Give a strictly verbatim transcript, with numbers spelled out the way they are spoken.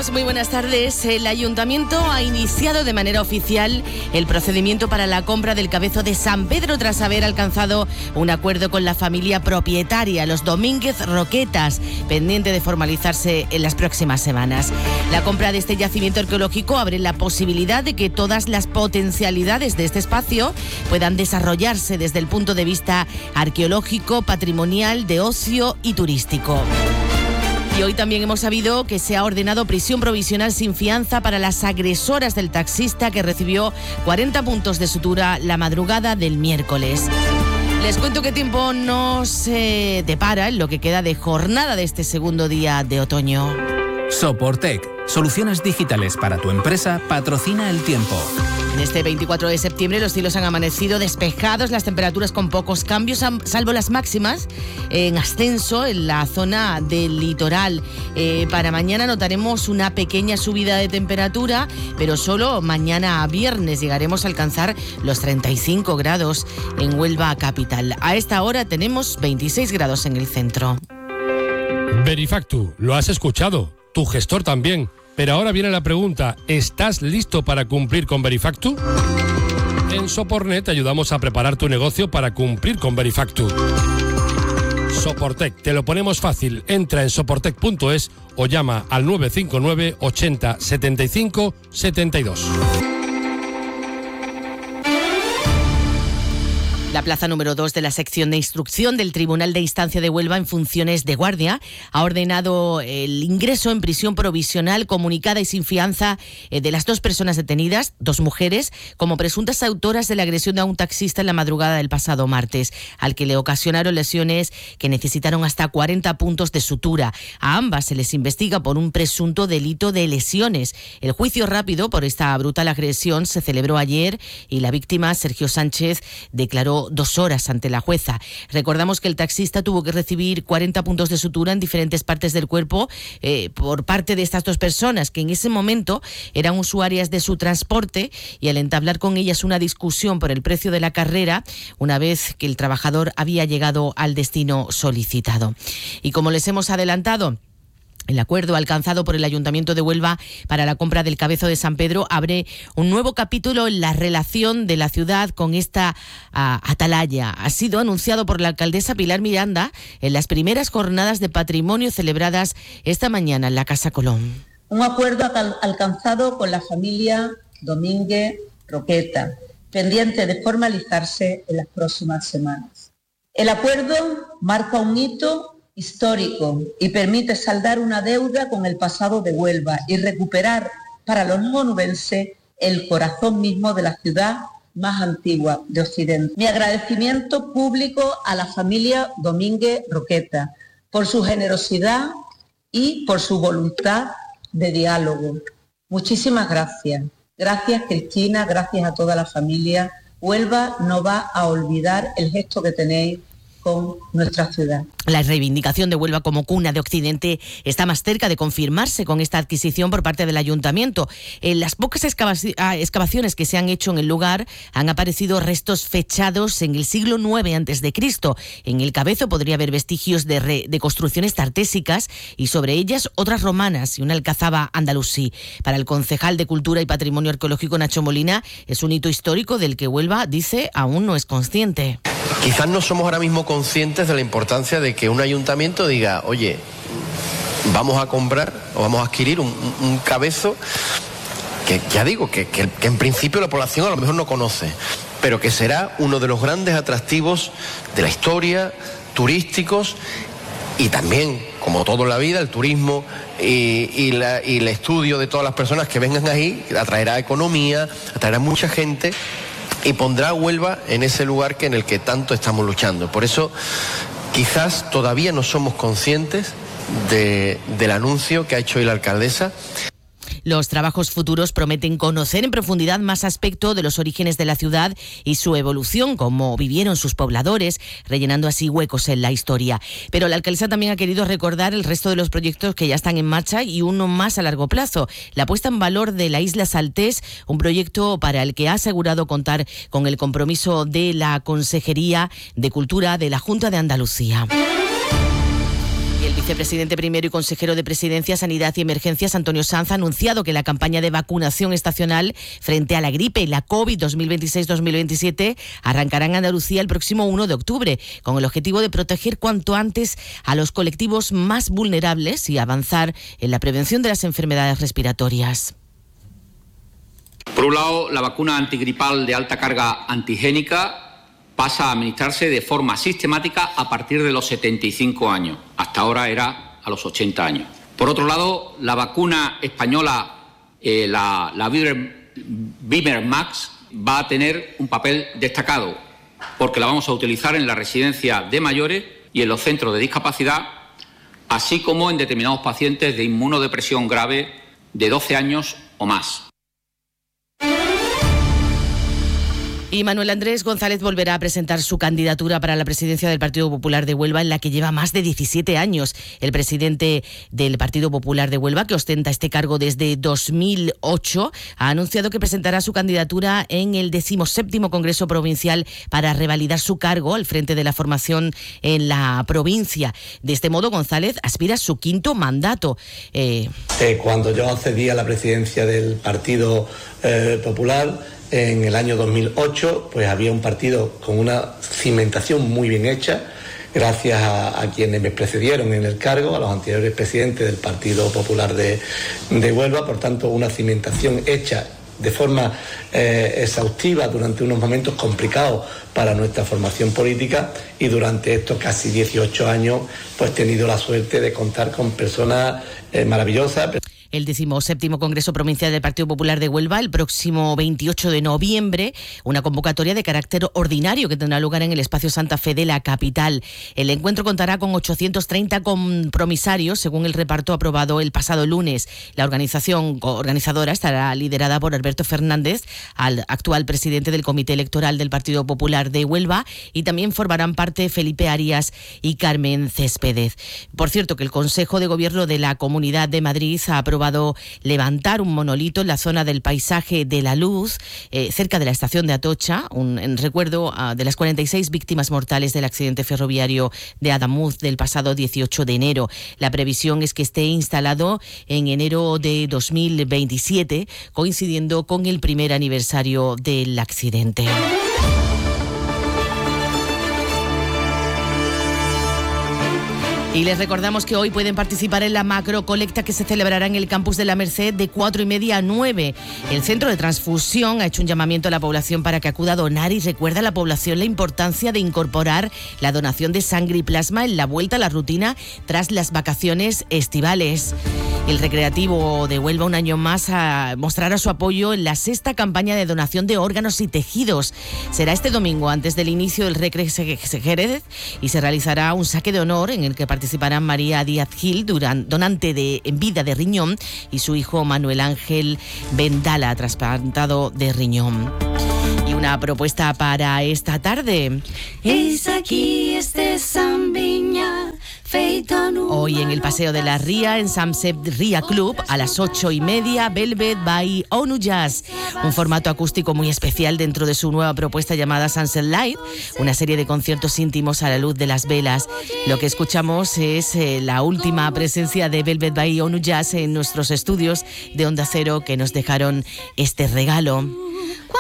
Saludos, muy buenas tardes. El Ayuntamiento ha iniciado de manera oficial el procedimiento para la compra del Cabezo de San Pedro tras haber alcanzado un acuerdo con la familia propietaria, los Domínguez Roquetas, pendiente de formalizarse en las próximas semanas. La compra de este yacimiento arqueológico abre la posibilidad de que todas las potencialidades de este espacio puedan desarrollarse desde el punto de vista arqueológico, patrimonial, de ocio y turístico. Y hoy también hemos sabido que se ha ordenado prisión provisional sin fianza para las agresoras del taxista que recibió cuarenta puntos de sutura la madrugada del miércoles. Les cuento qué tiempo nos eh, depara en lo que queda de jornada de este segundo día de otoño. Soportec, soluciones digitales para tu empresa, patrocina el tiempo. En este veinticuatro de septiembre los cielos han amanecido despejados, las temperaturas con pocos cambios, salvo las máximas en ascenso en la zona del litoral. Eh, para mañana notaremos una pequeña subida de temperatura, pero solo mañana a viernes llegaremos a alcanzar los treinta y cinco grados en Huelva capital. A esta hora tenemos veintiséis grados en el centro. Verifactu, lo has escuchado, tu gestor también. Pero ahora viene la pregunta, ¿estás listo para cumplir con Verifactu? En Sopornet te ayudamos a preparar tu negocio para cumplir con Verifactu. Soportec, te lo ponemos fácil. Entra en soportec punto es o llama al nueve cinco nueve ochenta setenta y cinco setenta y dos. La plaza número dos de la sección de instrucción del Tribunal de Instancia de Huelva en funciones de guardia ha ordenado el ingreso en prisión provisional comunicada y sin fianza de las dos personas detenidas, dos mujeres, como presuntas autoras de la agresión a un taxista en la madrugada del pasado martes, al que le ocasionaron lesiones que necesitaron hasta cuarenta puntos de sutura. A ambas se les investiga por un presunto delito de lesiones. El juicio rápido por esta brutal agresión se celebró ayer y la víctima, Sergio Sánchez, declaró dos horas ante la jueza. Recordamos que el taxista tuvo que recibir cuarenta puntos de sutura en diferentes partes del cuerpo eh, por parte de estas dos personas que en ese momento eran usuarias de su transporte, y al entablar con ellas una discusión por el precio de la carrera, una vez que el trabajador había llegado al destino solicitado. Y como les hemos adelantado, el acuerdo alcanzado por el Ayuntamiento de Huelva para la compra del Cabezo de San Pedro abre un nuevo capítulo en la relación de la ciudad con esta uh, atalaya. Ha sido anunciado por la alcaldesa Pilar Miranda en las primeras jornadas de patrimonio celebradas esta mañana en la Casa Colón. Un acuerdo al- alcanzado con la familia Domínguez Roqueta, pendiente de formalizarse en las próximas semanas. El acuerdo marca un hito histórico y permite saldar una deuda con el pasado de Huelva y recuperar para los onubenses el corazón mismo de la ciudad más antigua de Occidente. Mi agradecimiento público a la familia Domínguez Roqueta por su generosidad y por su voluntad de diálogo. Muchísimas gracias. Gracias, Cristina, gracias a toda la familia. Huelva no va a olvidar el gesto que tenéis con nuestra ciudad. La reivindicación de Huelva como cuna de Occidente está más cerca de confirmarse con esta adquisición por parte del Ayuntamiento. En las pocas excavaciones que se han hecho en el lugar han aparecido restos fechados en el siglo nueve antes de Cristo. En el Cabezo podría haber vestigios de, re, de construcciones tartésicas y sobre ellas otras romanas y una alcazaba andalusí. Para el concejal de Cultura y Patrimonio Arqueológico Nacho Molina es un hito histórico del que Huelva, dice, aún no es consciente. Quizás no somos ahora mismo conscientes de la importancia de que un ayuntamiento diga, oye, vamos a comprar o vamos a adquirir un, un cabezo que ya digo, que, que, que en principio la población a lo mejor no conoce, pero que será uno de los grandes atractivos de la historia, turísticos, y también, como todo en la vida, el turismo y, y, la, y el estudio de todas las personas que vengan ahí atraerá economía, atraerá mucha gente y pondrá a Huelva en ese lugar que en el que tanto estamos luchando. Por eso quizás todavía no somos conscientes de, del anuncio que ha hecho hoy la alcaldesa. Los trabajos futuros prometen conocer en profundidad más aspectos de los orígenes de la ciudad y su evolución, cómo vivieron sus pobladores, rellenando así huecos en la historia. Pero la alcaldesa también ha querido recordar el resto de los proyectos que ya están en marcha y uno más a largo plazo. La puesta en valor de la Isla Saltés, un proyecto para el que ha asegurado contar con el compromiso de la Consejería de Cultura de la Junta de Andalucía. Y el vicepresidente primero y consejero de Presidencia, Sanidad y Emergencias, Antonio Sanz, ha anunciado que la campaña de vacunación estacional frente a la gripe y la COVID dos mil veintiséis dos mil veintisiete arrancará en Andalucía el próximo uno de octubre, con el objetivo de proteger cuanto antes a los colectivos más vulnerables y avanzar en la prevención de las enfermedades respiratorias. Por un lado, la vacuna antigripal de alta carga antigénica pasa a administrarse de forma sistemática a partir de los setenta y cinco años. Hasta ahora era a los ochenta años. Por otro lado, la vacuna española, eh, la, la Vimer-Max, va a tener un papel destacado porque la vamos a utilizar en la residencia de mayores y en los centros de discapacidad, así como en determinados pacientes de inmunodepresión grave de doce años o más. Y Manuel Andrés González volverá a presentar su candidatura para la presidencia del Partido Popular de Huelva, en la que lleva más de diecisiete años. El presidente del Partido Popular de Huelva, que ostenta este cargo desde dos mil ocho, ha anunciado que presentará su candidatura en el decimoséptimo Congreso Provincial para revalidar su cargo al frente de la formación en la provincia. De este modo, González aspira a su quinto mandato. Eh... Eh, cuando yo accedí a la presidencia del Partido eh, Popular, en el año dos mil ocho, pues había un partido con una cimentación muy bien hecha, gracias a, a quienes me precedieron en el cargo, a los anteriores presidentes del Partido Popular de, de Huelva, por tanto, una cimentación hecha de forma eh, exhaustiva durante unos momentos complicados para nuestra formación política, y durante estos casi dieciocho años pues he tenido la suerte de contar con personas eh, maravillosas. El decimoséptimo Congreso Provincial del Partido Popular de Huelva, el próximo veintiocho de noviembre, una convocatoria de carácter ordinario que tendrá lugar en el Espacio Santa Fe de la capital. El encuentro contará con ochocientos treinta compromisarios, según el reparto aprobado el pasado lunes. La organización organizadora estará liderada por Alberto Fernández, al actual presidente del Comité Electoral del Partido Popular de Huelva, y también formarán parte Felipe Arias y Carmen Céspedes. Por cierto, que el Consejo de Gobierno de la Comunidad de Madrid ha aprobado levantar un monolito en la zona del Paisaje de la Luz, eh, cerca de la estación de Atocha, un, en recuerdo uh, de las cuarenta y seis víctimas mortales del accidente ferroviario de Adamuz del pasado dieciocho de enero. La previsión es que esté instalado en enero de dos mil veintisiete, coincidiendo con el primer aniversario del accidente. Y les recordamos que hoy pueden participar en la macro colecta que se celebrará en el campus de la Merced de cuatro y media a nueve. El Centro de Transfusión ha hecho un llamamiento a la población para que acuda a donar, y recuerda a la población la importancia de incorporar la donación de sangre y plasma en la vuelta a la rutina tras las vacaciones estivales. El Recreativo de Huelva, un año más, a mostrará su apoyo en la sexta campaña de donación de órganos y tejidos. Será este domingo, antes del inicio del Recre Jerez, y se realizará un saque de honor en el que participarán María Díaz Gil, donante de, en vida de riñón, y su hijo Manuel Ángel Vendala, trasplantado de riñón. Y una propuesta para esta tarde. Es aquí este Sambiña. Hoy en el Paseo de la Ría, en Samsep Ría Club, a las ocho y media, Velvet by Onu Jazz. Un formato acústico muy especial dentro de su nueva propuesta llamada Sunset Light, una serie de conciertos íntimos a la luz de las velas. Lo que escuchamos es eh, la última presencia de Velvet by Onu Jazz en nuestros estudios de Onda Cero, que nos dejaron este regalo.